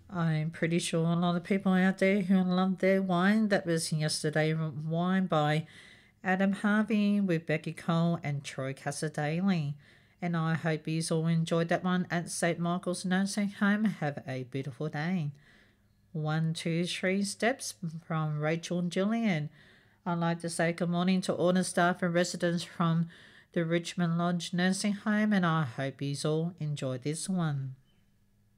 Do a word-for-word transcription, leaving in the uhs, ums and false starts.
I'm pretty sure a lot of people out there who love their wine. That was Yesterday Wine by Adam Harvey with Becky Cole and Troy Cassadaly. And I hope you all enjoyed that one at Saint Michael's Nursing Home. Have a beautiful day. One, two, three steps from Rachel and Julian. I'd like to say good morning to all the staff and residents from the Richmond Lodge Nursing Home, and I hope you all enjoyed this one.